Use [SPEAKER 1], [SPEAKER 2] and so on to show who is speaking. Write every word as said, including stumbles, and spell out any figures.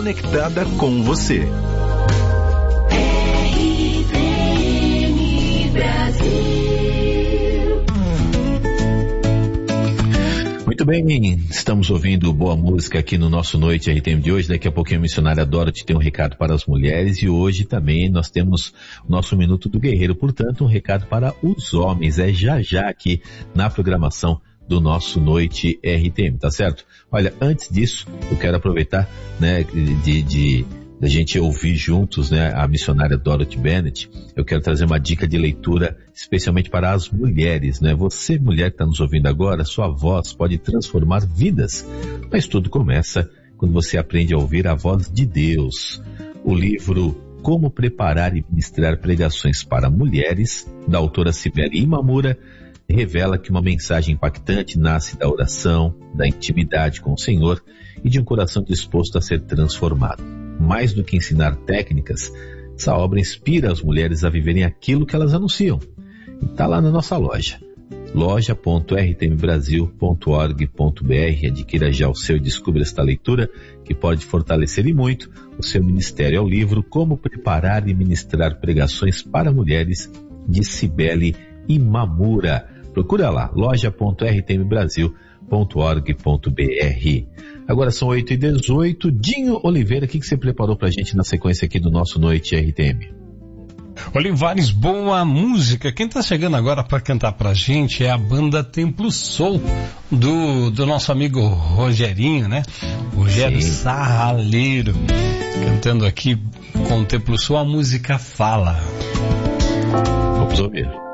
[SPEAKER 1] conectada com você.
[SPEAKER 2] R T M Brasil.
[SPEAKER 3] Muito bem, estamos ouvindo boa música aqui no nosso Noite R T M de hoje. Daqui a pouquinho a missionária Dorothy tem um recado para as mulheres e hoje também nós temos o nosso Minuto do Guerreiro, portanto um recado para os homens, é já já aqui na programação do nosso Noite R T M, tá certo? Olha, antes disso, eu quero aproveitar, né, de, de, da gente ouvir juntos, né, a missionária Dorothy Bennett. Eu quero trazer uma dica de leitura especialmente para as mulheres, né? Você, mulher que está nos ouvindo agora, sua voz pode transformar vidas, mas tudo começa quando você aprende a ouvir a voz de Deus. O livro Como Preparar e Ministrar Pregações para Mulheres, da autora Cibele Imamura, revela que uma mensagem impactante nasce da oração, da intimidade com o Senhor e de um coração disposto a ser transformado. Mais do que ensinar técnicas, essa obra inspira as mulheres a viverem aquilo que elas anunciam. E está lá na nossa loja, loja ponto r t m brasil ponto org ponto b r. Adquira já o seu e descubra esta leitura que pode fortalecer e muito o seu ministério. É o livro Como Preparar e Ministrar Pregações para Mulheres, de Cibele Imamura. Procura lá, loja ponto r t m brasil ponto org ponto b r. Agora são oito e dezoito. Dinho Oliveira, o que, que você preparou pra gente na sequência aqui do nosso Noite R T M?
[SPEAKER 4] Olivares, boa música. Quem tá chegando agora para cantar pra gente é a banda Templo Soul, do, do nosso amigo Rogerinho, né? Rogério
[SPEAKER 3] Sim.
[SPEAKER 4] Sarraleiro, cantando aqui com o Templo Soul a música Fala.
[SPEAKER 3] Vamos ouvir.